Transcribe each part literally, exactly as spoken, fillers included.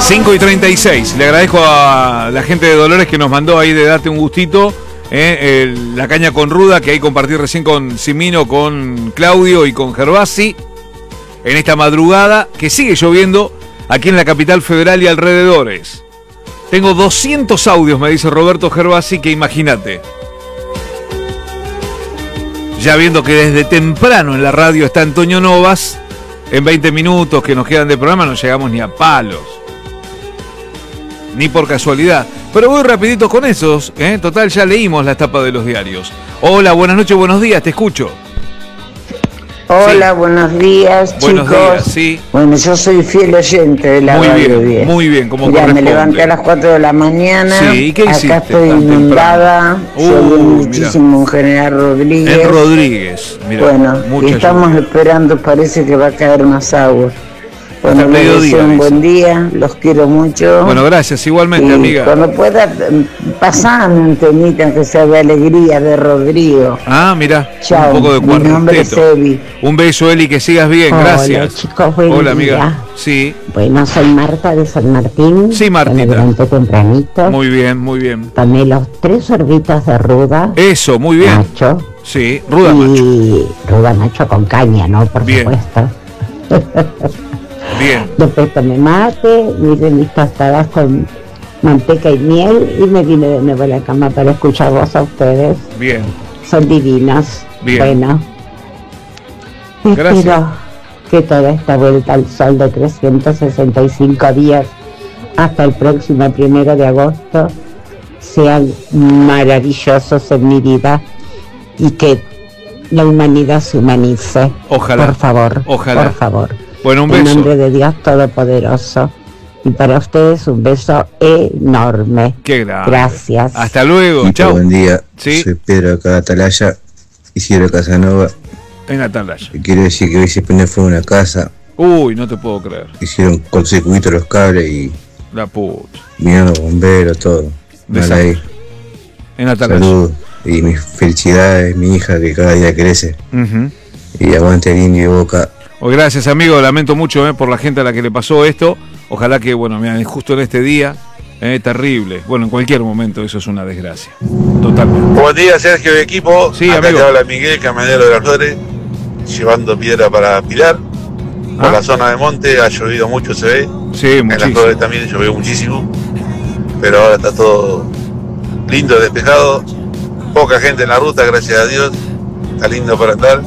cinco y treinta y seis. Le agradezco a la gente de Dolores que nos mandó ahí de Date un Gustito. Eh, el, la caña con ruda que ahí compartí recién con Simino, con Claudio y con Gervasi. En esta madrugada que sigue lloviendo aquí en la capital federal y alrededores. Tengo doscientos audios, me dice Roberto Gervasi, que imagínate. Ya viendo que desde temprano en la radio está Antonio Novas, en veinte minutos que nos quedan de programa no llegamos ni a palos. Ni por casualidad. Pero voy rapidito con esos, ¿eh? Total, ya leímos la tapa de los diarios. Hola, buenas noches, buenos días, te escucho. Hola, sí. Buenos días, buenos chicos. Días, sí. Bueno, yo soy fiel oyente de la muy radio bien, diez. Muy bien, como Mirá, corresponde. me levanté a las cuatro de la mañana. Sí, ¿y qué hiciste? Acá estoy inundada. Llovió muchísimo en General Rodríguez. En Rodríguez, mira. Bueno, y estamos lluvia. esperando, parece que va a caer más agua. Bueno, les deseo un buen día, los quiero mucho. Bueno, gracias, igualmente, y amiga. Cuando pueda, pasar un temita que sea de alegría de Rodrigo. Ah, mira, Chao, un poco de cuarteto. Mi nombre es Eli. Un beso, Eli, que sigas bien, Hola, gracias. Chicos, buen Hola, día. amiga. Sí. Bueno, soy Marta de San Martín. Sí, Martita. Me levanté tempranito. Muy bien, muy bien. Tomé los tres sorbitos de ruda. Eso, muy bien. Macho. Sí, ruda y macho. Ruda macho con caña, ¿no? Por bien. supuesto. Bien. Después tomé mate, hice mis tostadas con manteca y miel y me vine de nuevo a la cama para escucharlos a ustedes. Bien. Son divinos. Bien. Bueno. Gracias. Espero que toda esta vuelta al sol de trescientos sesenta y cinco días hasta el próximo primero de agosto sean maravillosos en mi vida y que la humanidad se humanice. Ojalá. Por favor. Ojalá. Por favor. Bueno, un en beso. En nombre de Dios Todopoderoso. Y para ustedes un beso enorme. Qué grande. Gracias. Hasta luego. Chao. Buen día. ¿Sí? Soy Pedro acá de Atalaya, Isidro Casanova. En Atalaya. Quiero decir que hoy se prende fuego una casa. Uy, no te puedo creer. Hicieron cortocircuito los cables y... La puta. Vinieron los bomberos, todo. Mal ahí. En Atalaya. Saludos. Y mis felicidades, mi hija que cada día crece. Uh-huh. Y aguante el Indio Boca. Oh, gracias, amigo. Lamento mucho eh, por la gente a la que le pasó esto. Ojalá que, bueno, mira, justo en este día, eh, terrible. Bueno, en cualquier momento eso es una desgracia. Totalmente. Buen día, Sergio y equipo. Sí, acá amigo. te habla Miguel, camionero de las Flores, llevando piedra para Pilar. Por Ah. la zona de monte ha llovido mucho, se ve. Sí, en muchísimo. las Flores también llovió muchísimo. Pero ahora está todo lindo, despejado. Poca gente en la ruta, gracias a Dios. Está lindo para andar.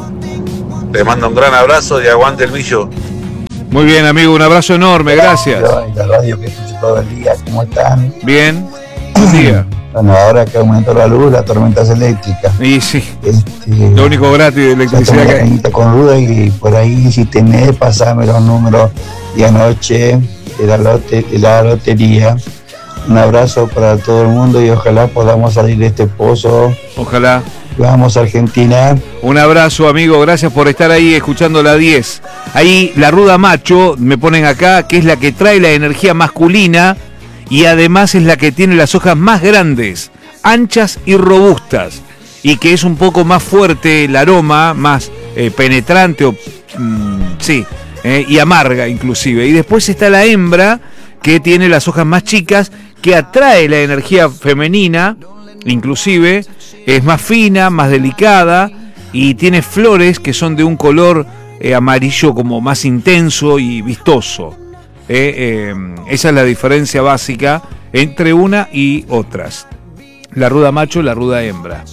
Les mando un gran abrazo y aguante el millo. Muy bien, amigo, un abrazo enorme, gracias. La radio que escucho todo el día, ¿cómo están? Bien, buen día. Bueno, ahora que aumentó la luz, las tormentas eléctricas. Y sí, este, lo único gratis de electricidad que hay. Con ruda y por ahí, si tenés, pasame los números de anoche de la, lote, de la lotería. Un abrazo para todo el mundo y ojalá podamos salir de este pozo. Ojalá. Vamos a Argentina. Un abrazo, amigo, gracias por estar ahí escuchando la diez. Ahí la ruda macho, me ponen acá, que es la que trae la energía masculina y además es la que tiene las hojas más grandes, anchas y robustas, y que es un poco más fuerte el aroma, más eh, penetrante o mmm, sí, eh, y amarga inclusive. Y después está la hembra, que tiene las hojas más chicas, que atrae la energía femenina, inclusive es más fina, más delicada y tiene flores que son de un color eh, amarillo como más intenso y vistoso. Eh, eh, esa es la diferencia básica entre una y otras. La ruda macho y la ruda hembra.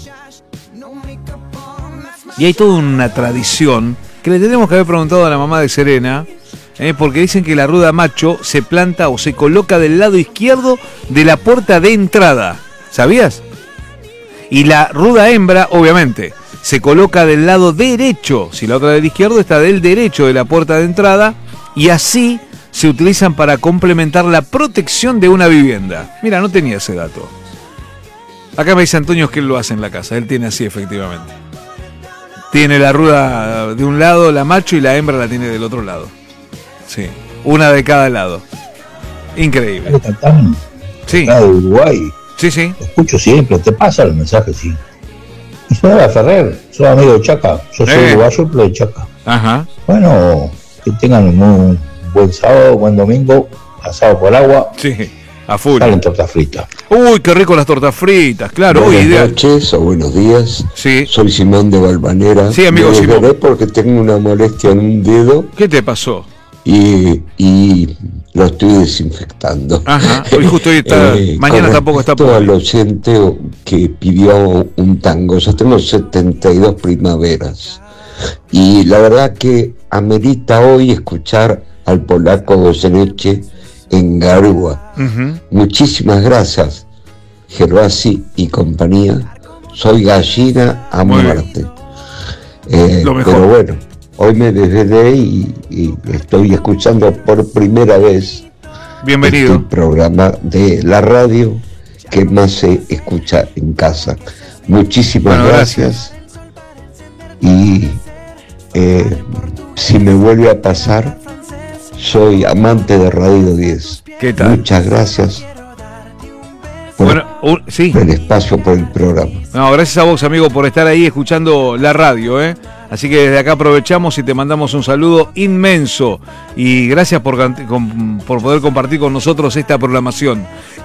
Y hay toda una tradición que le tenemos que haber preguntado a la mamá de Serena, eh, porque dicen que la ruda macho se planta o se coloca del lado izquierdo de la puerta de entrada. ¿Sabías? Y la ruda hembra, obviamente, se coloca del lado derecho. Si la otra del izquierdo, está del derecho de la puerta de entrada. Y así se utilizan para complementar la protección de una vivienda. Mira, no tenía ese dato. Acá me dice Antonio que él lo hace en la casa. Él tiene así, efectivamente. Tiene la ruda de un lado, la macho, y la hembra la tiene del otro lado. Sí, una de cada lado. Increíble. Sí. De Uruguay. Sí, sí. Lo escucho siempre, te pasa el mensaje, sí. Y soy Ferrer, soy amigo de Chaca. Yo soy eh. uruguayo, pero de Chaca. Ajá. Bueno, que tengan un buen sábado, buen domingo, asado por agua. Sí, a full. Salen tortas fritas. Uy, qué rico las tortas fritas, claro. Buenas uy, noches o buenos días. Sí. Soy Simón de Valvanera. Sí, amigo Me Simón. desvelé porque tengo una molestia en un dedo. ¿Qué te pasó? Y, y lo estoy desinfectando. Ajá, hoy justo hoy está, Eh, mañana con tampoco está respecto por al oyente que pidió un tango, yo tengo setenta y dos primaveras y la verdad que amerita hoy escuchar al polaco Goyeneche en Garúa. Uh-huh. Muchísimas gracias, Gervasi y compañía. Soy gallina a Muy muerte. Eh, Lo mejor. pero bueno, hoy me desvelé y, y estoy escuchando por primera vez Bienvenido. este programa de la radio que más se escucha en casa. Muchísimas Bueno, gracias. Y eh, si me vuelve a pasar, soy amante de Radio diez. ¿Qué tal? Muchas gracias por Bueno, un- sí. el espacio, por el programa. No, gracias a vos, amigo, por estar ahí escuchando la radio, ¿eh? Así que desde acá aprovechamos y te mandamos un saludo inmenso. Y gracias por, cant- con- por poder compartir con nosotros esta programación.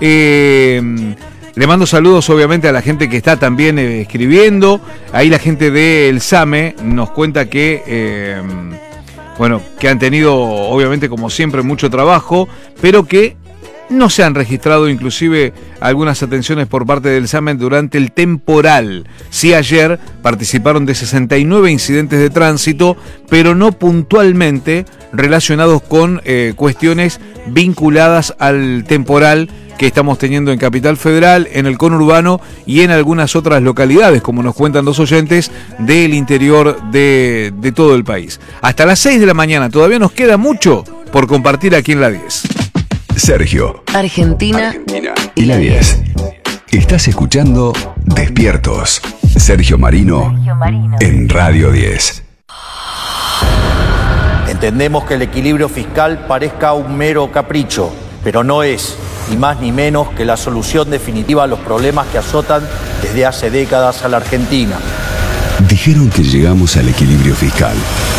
Eh, le mando saludos, obviamente, a la gente que está también eh, escribiendo. Ahí la gente del SAME nos cuenta que... Eh, bueno, que han tenido, obviamente, como siempre, mucho trabajo, pero que no se han registrado inclusive algunas atenciones por parte del SAME durante el temporal. Sí, ayer participaron de sesenta y nueve incidentes de tránsito, pero no puntualmente relacionados con eh, cuestiones vinculadas al temporal que estamos teniendo en Capital Federal, en el conurbano y en algunas otras localidades, como nos cuentan los oyentes, del interior de, de todo el país. Hasta las seis de la mañana, todavía nos queda mucho por compartir aquí en la diez. Sergio, Argentina, Argentina y la diez. Estás escuchando Despiertos. Sergio Marino en Radio diez. Entendemos que el equilibrio fiscal parezca un mero capricho, pero no es, ni más ni menos, que la solución definitiva a los problemas que azotan desde hace décadas a la Argentina. Dijeron que llegamos al equilibrio fiscal.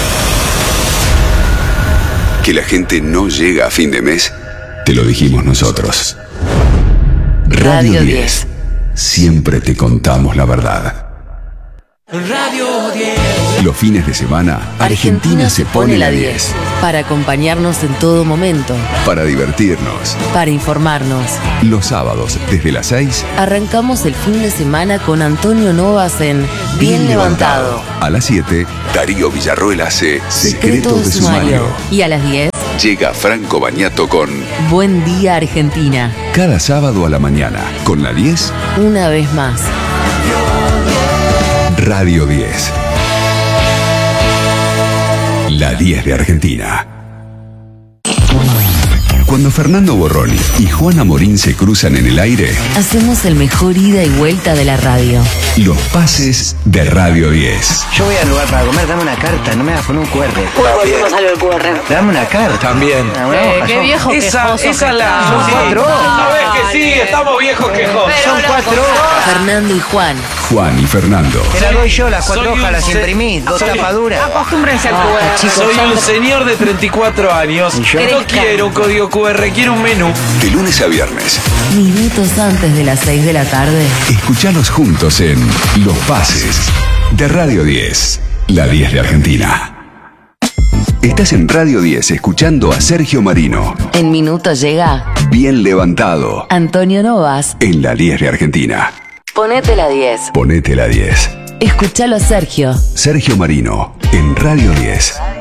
Que la gente no llega a fin de mes, te lo dijimos nosotros. Radio diez. Siempre te contamos la verdad. Radio diez. Los fines de semana, Argentina se pone la diez. Para acompañarnos en todo momento. Para divertirnos. Para informarnos. Los sábados, desde las seis. Arrancamos el fin de semana con Antonio Novas en Bien, Bien Levantado. Levantado. A las siete, Darío Villarroel hace Secretos de, de Sumario. Y a las diez, llega Franco Bañato con Buen Día Argentina. Cada sábado a la mañana, con la diez. Una vez más. Radio diez. La diez de Argentina. Cuando Fernando Borroni y Juana Morín se cruzan en el aire, hacemos el mejor ida y vuelta de la radio. Los pases de Radio diez. Yo voy al lugar para comer, dame una carta, no me vas a poner un Q R. ¿Cuándo no salió el Q R? Dame una carta. También. Eh, qué viejo esa, quejoso. Esa que la... está. Son cuatro horas. ¿Sabes que sí? Estamos viejos quejosos. Son cuatro horas. Fernando y Juan. Juan y Fernando. Te la doy yo, las cuatro hojas las imprimí, dos tapaduras. Acostúmbrense al Q R. Chicos, soy un señor de treinta y cuatro años. No quiero un código Q R, quiero un menú. De lunes a viernes. Minutos antes de las seis de la tarde. Escuchalos juntos en Los Pases de Radio diez. La diez de Argentina. Estás en Radio diez escuchando a Sergio Marino. En minutos llega Bien Levantado. Antonio Novas En la diez de Argentina. Ponete la diez. Ponete la diez. Escuchalo a Sergio. Sergio Marino en Radio diez.